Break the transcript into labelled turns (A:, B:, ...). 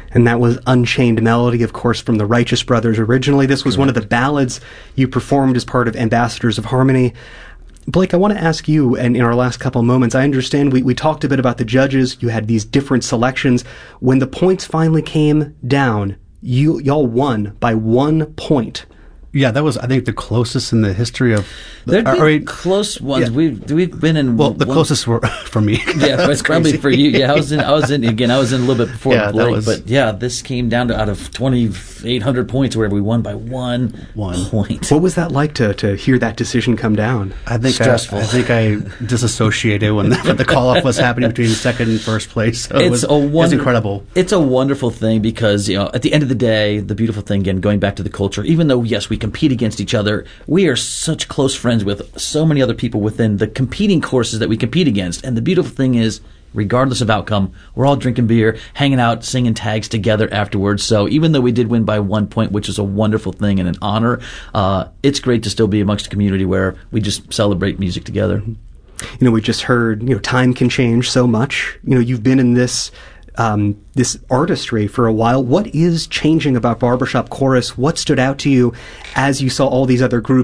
A: And that was Unchained Melody, of course, from the Righteous Brothers originally. This was one of the ballads you performed as part of Ambassadors of Harmony. Blake, I want to ask you, and in our last couple of moments, I understand we talked a bit about the judges. You had these different selections. When the points finally came down, y'all won by 1 point.
B: Yeah, that was, I think, the closest in the history of...
C: There'd been close ones.
B: Yeah.
C: We've been in...
B: Well, the closest were for me.
C: Yeah, it's probably for you. Yeah, I was in a little bit before Blake, but yeah, this came down to out of 2,800 points where we won by one point.
A: What was that like to hear that decision come down?
B: I think
C: stressful.
B: I think I disassociated when the call-off was happening between second and first place. So it was incredible.
C: It's a wonderful thing because, at the end of the day, the beautiful thing, again, going back to the culture, even though, yes, we compete against each other, we are such close friends with so many other people within the competing courses that we compete against. And the beautiful thing is, regardless of outcome, we're all drinking beer, hanging out, singing tags together afterwards. So even though we did win by 1 point, which is a wonderful thing and an honor, it's great to still be amongst a community where we just celebrate music together.
A: We just heard, time can change so much. You've been in this artistry for a while. What is changing about Barbershop Chorus? What stood out to you as you saw all these other groups